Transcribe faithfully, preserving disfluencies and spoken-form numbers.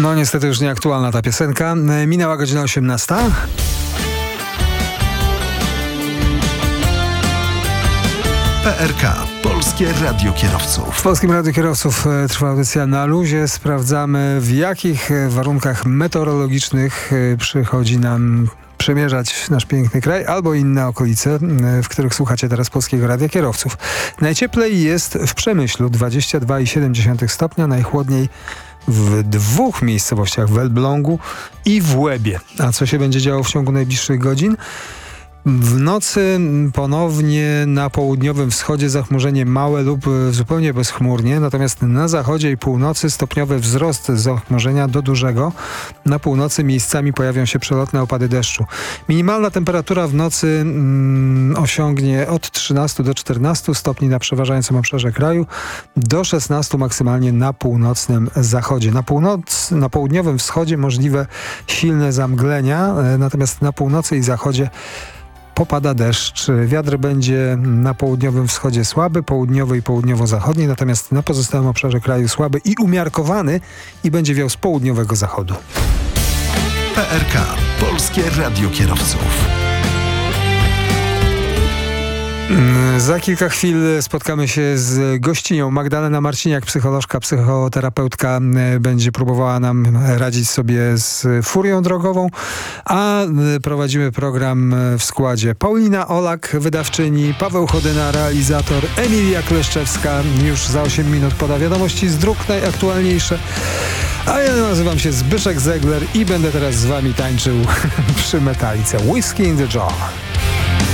No niestety już nieaktualna ta piosenka. Minęła godzina osiemnasta. P R K. Polskie Radio Kierowców. W Polskim Radiu Kierowców trwa audycja Na Luzie. Sprawdzamy, w jakich warunkach meteorologicznych przychodzi nam przemierzać nasz piękny kraj albo inne okolice, w których słuchacie teraz Polskiego Radia Kierowców. Najcieplej jest w Przemyślu, dwadzieścia dwa i siedem dziesiątych stopnia, najchłodniej w dwóch miejscowościach, w Elblągu i w Łebie. A co się będzie działo w ciągu najbliższych godzin? W nocy ponownie na południowym wschodzie zachmurzenie małe lub zupełnie bezchmurnie, natomiast na zachodzie i północy stopniowy wzrost zachmurzenia do dużego. Na północy miejscami pojawią się przelotne opady deszczu. Minimalna temperatura w nocy mm, osiągnie od trzynastu do czternastu stopni na przeważającym obszarze kraju, do szesnastu maksymalnie na północnym zachodzie. Na, północ, na południowym wschodzie możliwe silne zamglenia, natomiast na północy i zachodzie popada deszcz. Wiatr będzie na południowym wschodzie słaby, południowy i południowo-zachodni, natomiast na pozostałym obszarze kraju słaby i umiarkowany i będzie wiał z południowego zachodu. P R K. Polskie Radio Kierowców. Za kilka chwil spotkamy się z gościnią. Magdalena Marciniak, psycholożka, psychoterapeutka, będzie próbowała nam radzić sobie z furią drogową, a prowadzimy program w składzie Paulina Olak, wydawczyni, Paweł Chodyna, realizator, Emilia Kleszczewska. Już za osiem minut poda wiadomości z dróg najaktualniejsze. A ja nazywam się Zbyszek Zegler i będę teraz z wami tańczył przy Metalice. Whiskey in the Jar.